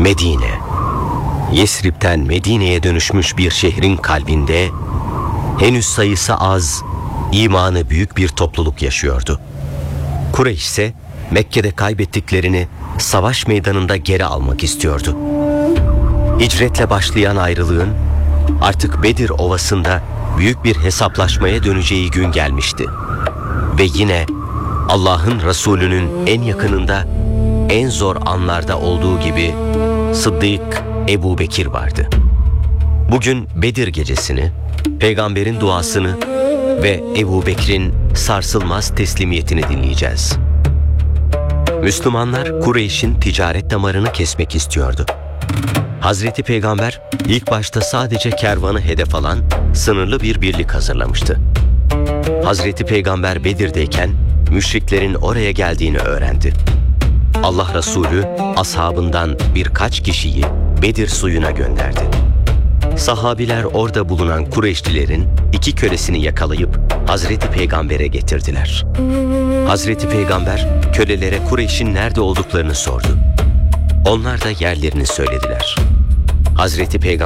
Medine. Yesrib'den Medine'ye dönüşmüş bir şehrin kalbinde henüz sayısı az, imanı büyük bir topluluk yaşıyordu. Kureyş ise Mekke'de kaybettiklerini savaş meydanında geri almak istiyordu. Hicretle başlayan ayrılığın artık Bedir Ovası'nda büyük bir hesaplaşmaya döneceği gün gelmişti. Ve yine Allah'ın Resulü'nün en yakınında, en zor anlarda olduğu gibi Sıddık Ebu Bekir vardı. Bugün Bedir gecesini, peygamberin duasını ve Ebu Bekir'in sarsılmaz teslimiyetini dinleyeceğiz. Müslümanlar Kureyş'in ticaret damarını kesmek istiyordu. Hazreti Peygamber ilk başta sadece kervanı hedef alan sınırlı bir birlik hazırlamıştı. Hazreti Peygamber Bedir'deyken müşriklerin oraya geldiğini öğrendi. Allah Resulü ashabından birkaç kişiyi Bedir suyuna gönderdi. Sahabiler orada bulunan Kureyşlilerin 2 kölesini yakalayıp Hazreti Peygamber'e getirdiler. Hazreti Peygamber kölelere Kureyş'in nerede olduklarını sordu. Onlar da yerlerini söylediler. Hazreti Peygamber